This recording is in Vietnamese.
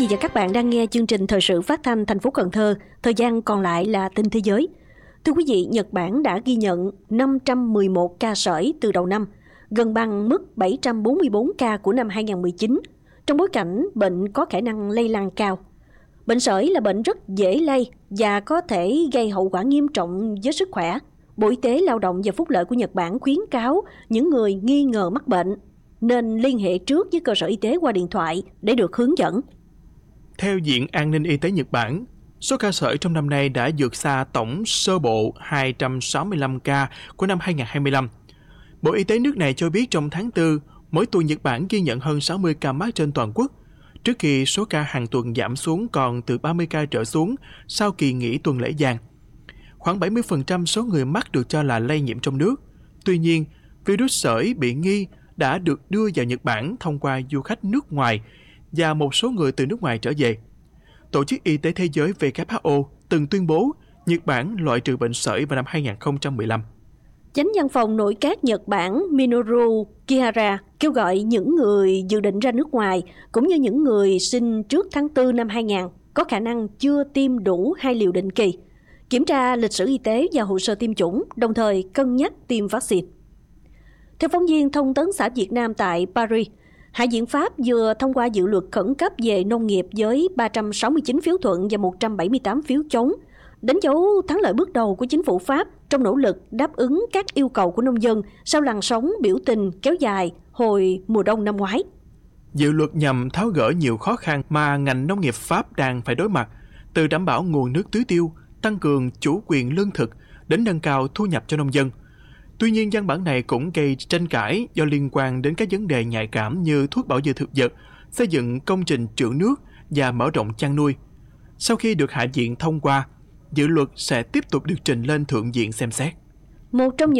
và các bạn đang nghe chương trình thời sự phát thanh thành phố Cần Thơ. Thời gian còn lại là tin thế giới. Thưa quý vị, Nhật Bản đã ghi nhận 511 ca sởi từ đầu năm, gần bằng mức 744 ca của năm 2019, trong bối cảnh bệnh có khả năng lây lan cao. Bệnh sởi là bệnh rất dễ lây và có thể gây hậu quả nghiêm trọng với sức khỏe. Bộ Y tế Lao động và Phúc lợi của Nhật Bản khuyến cáo những người nghi ngờ mắc bệnh nên liên hệ trước với cơ sở y tế qua điện thoại để được hướng dẫn. Theo Viện An ninh Y tế Nhật Bản, số ca sởi trong năm nay đã vượt xa tổng sơ bộ 265 ca của năm 2025. Bộ Y tế nước này cho biết trong tháng 4, mỗi tuần Nhật Bản ghi nhận hơn 60 ca mắc trên toàn quốc, trước khi số ca hàng tuần giảm xuống còn từ 30 ca trở xuống sau kỳ nghỉ tuần lễ vàng. Khoảng 70% số người mắc được cho là lây nhiễm trong nước. Tuy nhiên, virus sởi bị nghi đã được đưa vào Nhật Bản thông qua du khách nước ngoài và một số người từ nước ngoài trở về. Tổ chức Y tế Thế giới WHO từng tuyên bố Nhật Bản loại trừ bệnh sởi vào năm 2015. Chánh văn phòng nội các Nhật Bản Minoru Kihara kêu gọi những người dự định ra nước ngoài cũng như những người sinh trước tháng 4 năm 2000 có khả năng chưa tiêm đủ 2 liều định kỳ, kiểm tra lịch sử y tế và hồ sơ tiêm chủng, đồng thời cân nhắc tiêm vaccine. Theo phóng viên Thông tấn xã Việt Nam tại Paris, Hạ viện Pháp vừa thông qua dự luật khẩn cấp về nông nghiệp với 369 phiếu thuận và 178 phiếu chống, đánh dấu thắng lợi bước đầu của chính phủ Pháp trong nỗ lực đáp ứng các yêu cầu của nông dân sau làn sóng biểu tình kéo dài hồi mùa đông năm ngoái. Dự luật nhằm tháo gỡ nhiều khó khăn mà ngành nông nghiệp Pháp đang phải đối mặt, từ đảm bảo nguồn nước tưới tiêu, tăng cường chủ quyền lương thực đến nâng cao thu nhập cho nông dân. Tuy nhiên, văn bản này cũng gây tranh cãi do liên quan đến các vấn đề nhạy cảm như thuốc bảo vệ thực vật, xây dựng công trình trữ nước và mở rộng chăn nuôi. Sau khi được Hạ viện thông qua, dự luật sẽ tiếp tục được trình lên Thượng viện xem xét. Một trong